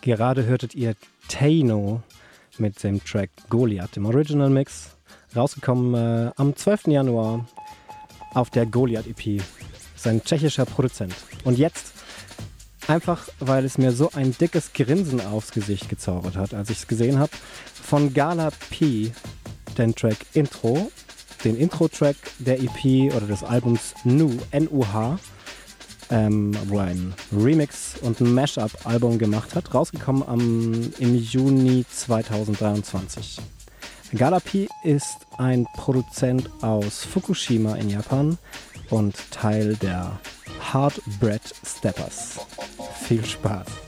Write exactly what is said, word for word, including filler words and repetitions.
Gerade hörtet ihr Taino mit dem Track Goliath im Original Mix, rausgekommen äh, am zwölften Januar auf der Goliath E P. Das ist ein tschechischer Produzent. Und jetzt, einfach weil es mir so ein dickes Grinsen aufs Gesicht gezaubert hat, als ich es gesehen habe, von Gala P, den Track Intro, den Intro-Track der E P oder des Albums Nu, N U H, ähm, wo er ein Remix und ein Mashup-Album gemacht hat, rausgekommen am, im Juni zweitausenddreiundzwanzig. Gala P ist ein Produzent aus Fukushima in Japan und Teil der Hard Bread Steppers. Viel Spaß!